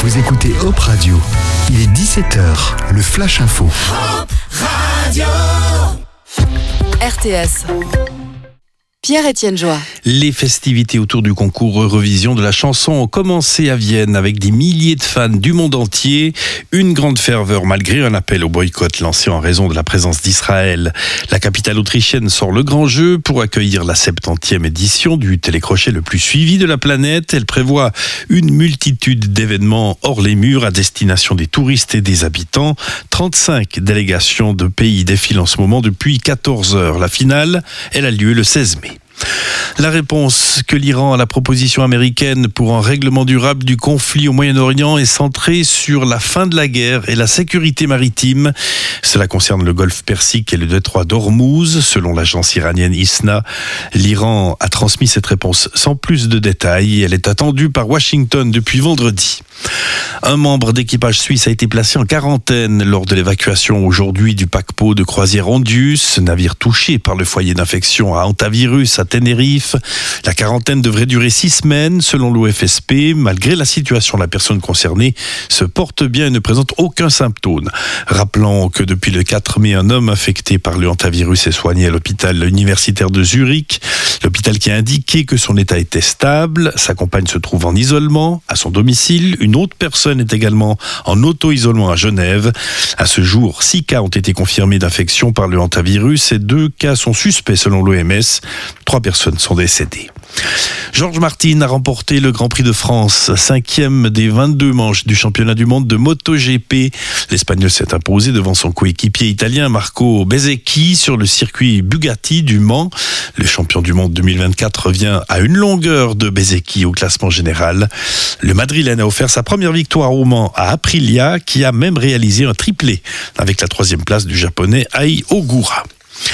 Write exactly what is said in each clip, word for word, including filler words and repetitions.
Vous écoutez Hop Radio. Il est dix-sept heures, le Flash Info. Hop Radio. R T S. Pierre-Étienne Joie. Les festivités autour du concours Eurovision de la chanson ont commencé à Vienne avec des milliers de fans du monde entier. Une grande ferveur malgré un appel au boycott lancé en raison de la présence d'Israël. La capitale autrichienne sort le grand jeu pour accueillir la septantième édition du télécrochet le plus suivi de la planète. Elle prévoit une multitude d'événements hors les murs à destination des touristes et des habitants. trente-cinq délégations de pays défilent en ce moment depuis quatorze heures. La finale, elle a lieu le seize mai. La réponse que l'Iran à la proposition américaine pour un règlement durable du conflit au Moyen-Orient est centrée sur la fin de la guerre et la sécurité maritime. Cela concerne le golfe Persique et le détroit d'Ormuz, selon l'agence iranienne ISNA. L'Iran a transmis cette réponse sans plus de détails. Elle est attendue par Washington depuis vendredi. Un membre d'équipage suisse a été placé en quarantaine lors de l'évacuation aujourd'hui du paquebot de croisière Ondius, navire touché par le foyer d'infection à hantavirus à Tenerife. La quarantaine devrait durer six semaines selon l'O F S P. Malgré la situation, la personne concernée se porte bien et ne présente aucun symptôme. Rappelons que depuis le quatre mai, un homme infecté par le hantavirus est soigné à l'hôpital universitaire de Zurich. L'hôpital qui a indiqué que son état était stable. Sa compagne se trouve en isolement à son domicile. Une autre personne est également en auto-isolement à Genève. À ce jour, six cas ont été confirmés d'infection par le hantavirus et deux cas sont suspects selon l'O M S. Trois personnes sont décédées. George Martin a remporté le Grand Prix de France, cinquième des vingt-deux manches du championnat du monde de MotoGP. L'Espagnol s'est imposé devant son coéquipier italien Marco Bezzecchi sur le circuit Bugatti du Mans. Le champion du monde deux mille vingt-quatre revient à une longueur de Bezzecchi au classement général. Le Madrilène a offert sa première victoire au Mans à Aprilia, qui a même réalisé un triplé avec la troisième place du japonais Ai Ogura.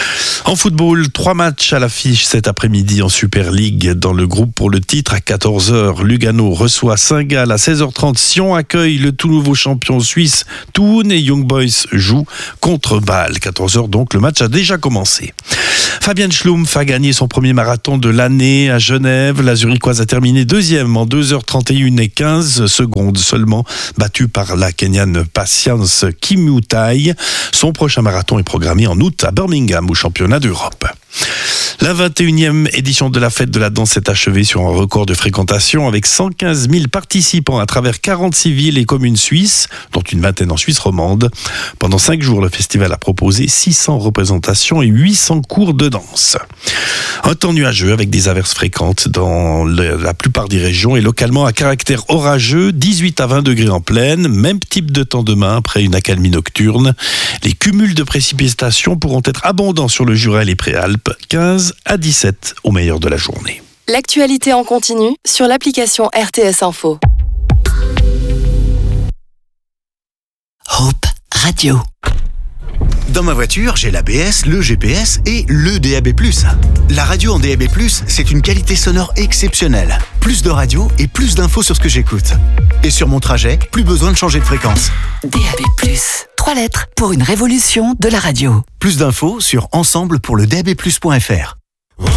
En football, trois matchs à l'affiche cet après-midi en Super League. Dans le groupe pour le titre, à quatorze heures, Lugano reçoit Saint-Gall. À seize heures trente, Sion accueille le tout nouveau champion suisse Thun et Young Boys jouent contre Bâle. quatorze heures donc, le match a déjà commencé. Fabian Schlumpf a gagné son premier marathon de l'année à Genève. La Zurichoise a terminé deuxième en deux heures trente et une et quinze secondes seulement, battue par la Kenyane Patience Kimutai. Son prochain marathon est programmé en août à Birmingham au championnat d'Europe. La vingt et unième édition de la fête de la danse s'est achevée sur un record de fréquentation avec cent quinze mille participants à travers quarante-six villes et communes suisses, dont une vingtaine en Suisse romande. Pendant cinq jours, le festival a proposé six cents représentations et huit cents cours de danse. Un temps nuageux avec des averses fréquentes dans la plupart des régions et localement à caractère orageux, dix-huit à vingt degrés en plaine, même type de temps demain après une accalmie nocturne. Les cumuls de précipitations pourront être abondants sur le Jura et les Préalpes, quinze à dix-sept au meilleur de la journée. L'actualité en continu sur l'application R T S Info. Hop Radio. Dans ma voiture, j'ai l'A B S, le G P S et le D A B plus. La radio en D A B plus, c'est une qualité sonore exceptionnelle. Plus de radio et plus d'infos sur ce que j'écoute. Et sur mon trajet, plus besoin de changer de fréquence. D A B plus, trois lettres pour une révolution de la radio. Plus d'infos sur ensemble pour le D A B plus point F R.